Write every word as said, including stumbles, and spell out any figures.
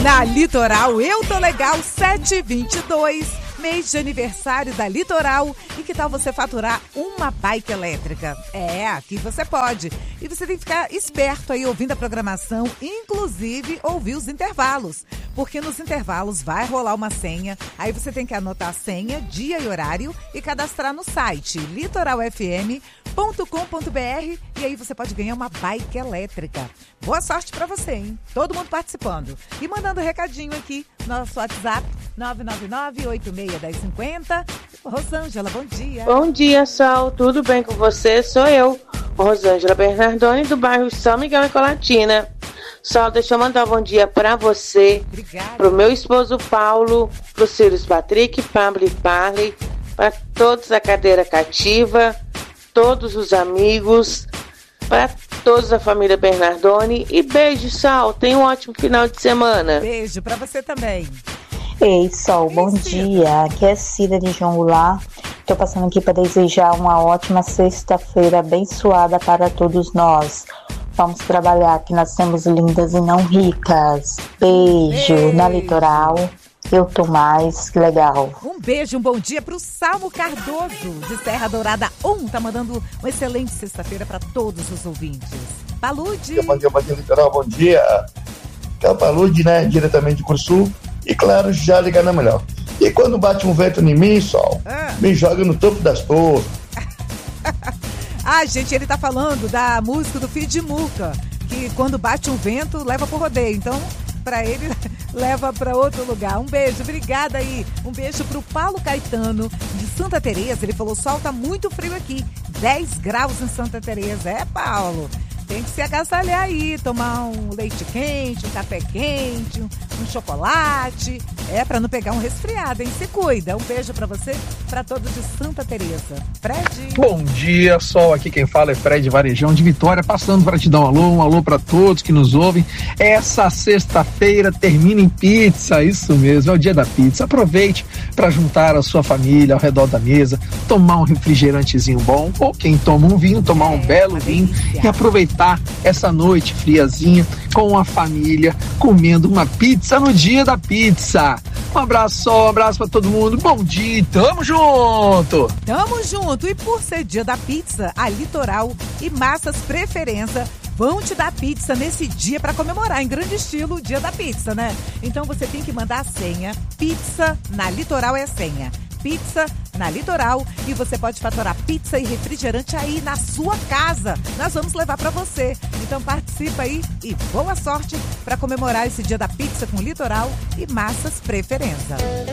Na Litoral, eu tô legal sete e vinte e dois, mês de aniversário da Litoral. E que tal você faturar uma bike elétrica? É, aqui você pode. E você tem que ficar esperto aí ouvindo a programação, inclusive ouvir os intervalos. Porque nos intervalos vai rolar uma senha, aí você tem que anotar a senha, dia e horário e cadastrar no site litoral f m ponto com ponto b r e aí você pode ganhar uma bike elétrica. Boa sorte pra você, hein? Todo mundo participando. E mandando recadinho aqui no nosso WhatsApp, nove nove nove, oito seis um zero cinco zero. Rosângela, bom dia. Bom dia, Sol. Tudo bem com você? Sou eu, Rosângela Bernardoni, do bairro São Miguel e Colatina. Sol, deixa eu mandar um bom dia pra você, Obrigada. Pro meu esposo Paulo, pro Sirius Patrick, Pablo e Parley, para todos da cadeira cativa, todos os amigos, para todos a família Bernardoni. E beijo, Sol. Tenha um ótimo final de semana. Beijo pra você também. Ei, Sol, Ei, bom Cida. dia. Aqui é Cida de João Goulart. Estou passando aqui para desejar uma ótima sexta-feira abençoada para todos nós. Vamos trabalhar, que nós temos lindas e não ricas. Beijo, Beijo. Na Litoral. Eu tô mais, que legal. Um beijo, um bom dia pro Salmo Cardoso, de Serra Dourada um. Tá mandando uma excelente sexta-feira para todos os ouvintes. Palude. Bom dia, bom dia, Litoral, bom dia. Que é o Palude, né, diretamente de Cursul. E claro, já ligar na melhor. E quando bate um vento em mim, Sol, Ah. me joga no topo das torres. Ah, gente, ele tá falando da música do Fid Muca, que quando bate um vento, leva pro rodeio. Então, pra ele, leva pra outro lugar. Um beijo, obrigada aí. Um beijo pro Paulo Caetano, de Santa Teresa. Ele falou, sol tá muito frio aqui, dez graus em Santa Teresa. É, Paulo, tem que se agasalhar aí, tomar um leite quente, um café quente, um, um chocolate. É, pra não pegar um resfriado, hein? Se cuida. Um beijo pra você, pra todos de Santa Teresa. Fred. Bom dia, Sol. Aqui quem fala é Fred Varejão de Vitória, passando para te dar um alô, um alô para todos que nos ouvem. Essa sexta-feira termina em pizza, isso mesmo, é o dia da pizza. Aproveite para juntar a sua família ao redor da mesa, tomar um refrigerantezinho bom, ou quem toma um vinho, tomar um É, belo uma vinho delícia. e aproveitar essa noite friazinha com a família, comendo uma pizza no dia da pizza. Um abraço, Sol, um abraço para todo mundo. Bom dia, tamo junto! Tamo junto! E por ser dia da pizza, a Litoral e Massas Preferência vão te dar pizza nesse dia para comemorar em grande estilo o dia da pizza, né? Então você tem que mandar a senha. Pizza na Litoral é a senha. Pizza na Litoral e você pode faturar pizza e refrigerante aí na sua casa. Nós vamos levar para você. Então participa aí e boa sorte para comemorar esse dia da pizza com Litoral e Massas Preferência.